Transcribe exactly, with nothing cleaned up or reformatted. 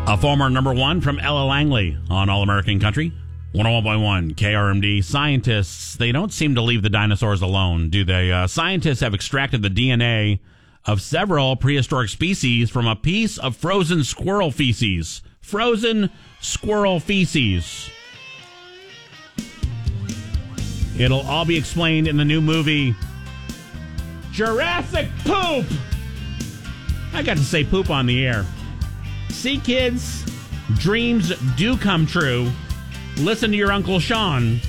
A former number one from Ella Langley on All American Country. one oh one point one K R M D. Scientists, they don't seem to leave the dinosaurs alone, do they? Uh, scientists have extracted the D N A of several prehistoric species from a piece of frozen squirrel feces. Frozen squirrel feces. It'll all be explained in the new movie Jurassic Poop. I got to say poop on the air. See, kids, dreams do come true. Listen to your Uncle Sean.